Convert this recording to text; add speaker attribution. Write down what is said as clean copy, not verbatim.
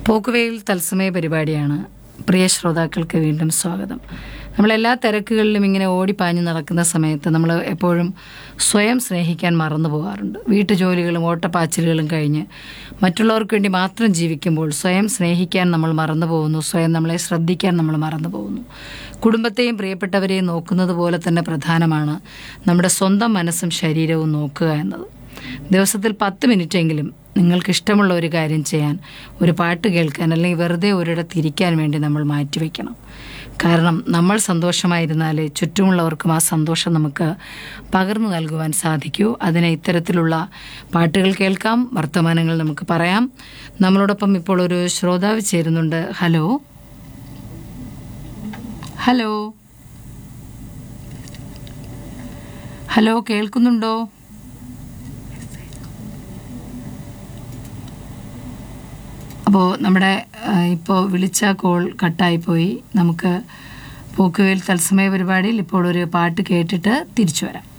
Speaker 1: പോക്കുവെയിൽ തത്സമയ പരിപാടിയാണ്. പ്രിയ ശ്രോതാക്കൾക്ക് വീണ്ടും സ്വാഗതം. നമ്മളെല്ലാ തിരക്കുകളിലും ഇങ്ങനെ ഓടിപ്പാഞ്ഞ് നടക്കുന്ന സമയത്ത് നമ്മൾ എപ്പോഴും സ്വയം സ്നേഹിക്കാൻ മറന്നു പോകാറുണ്ട്. വീട്ടുജോലികളും ഓട്ടപ്പാച്ചിലുകളും കഴിഞ്ഞ് മറ്റുള്ളവർക്ക് വേണ്ടി മാത്രം ജീവിക്കുമ്പോൾ സ്വയം സ്നേഹിക്കാൻ നമ്മൾ മറന്നു പോകുന്നു, സ്വയം നമ്മളെ ശ്രദ്ധിക്കാൻ നമ്മൾ മറന്നു പോകുന്നു. കുടുംബത്തെയും പ്രിയപ്പെട്ടവരെയും നോക്കുന്നത് പോലെ തന്നെ പ്രധാനമാണ് നമ്മുടെ സ്വന്തം മനസ്സും ശരീരവും നോക്കുക എന്നത്. ദിവസത്തിൽ 10 മിനിറ്റെങ്കിലും നിങ്ങൾക്കിഷ്ടമുള്ള ഒരു കാര്യം ചെയ്യാൻ, ഒരു പാട്ട് കേൾക്കാൻ, അല്ലെങ്കിൽ വെറുതെ ഒരിടത്തിരിക്കാൻ വേണ്ടി നമ്മൾ മാറ്റിവെക്കണം. കാരണം നമ്മൾ സന്തോഷമായിരുന്നാലേ ചുറ്റുമുള്ളവർക്കും ആ സന്തോഷം നമുക്ക് പകർന്നു നൽകുവാൻ സാധിക്കൂ. അതിന് ഇത്തരത്തിലുള്ള പാട്ടുകൾ കേൾക്കാം, വർത്തമാനങ്ങൾ നമുക്ക് പറയാം. നമ്മളോടൊപ്പം ഇപ്പോൾ ഒരു ശ്രോതാവ് ചേരുന്നുണ്ട്. ഹലോ ഹലോ ഹലോ കേൾക്കുന്നുണ്ടോ? അപ്പോൾ നമ്മുടെ ഇപ്പോൾ വിളിച്ച കോൾ കട്ടായിപ്പോയി. നമുക്ക് പോക്കുവെയിൽ തത്സമയ പരിപാടിയിൽ ഇപ്പോൾ ഒരു പാട്ട് കേട്ടിട്ട് തിരിച്ചു വരാം.